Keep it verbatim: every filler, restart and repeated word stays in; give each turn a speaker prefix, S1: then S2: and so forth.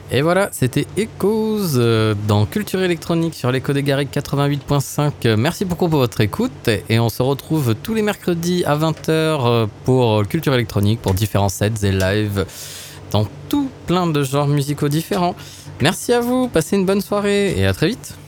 S1: Et voilà, c'était Echoes euh, dans Culture électronique sur l'écho des Garrigues quatre-vingt-huit point cinq. Merci beaucoup pour votre écoute et on se retrouve tous les mercredis à vingt heures pour Culture électronique, pour différents sets et live dans tout plein de genres musicaux différents. Merci à vous, passez une bonne soirée et à très vite.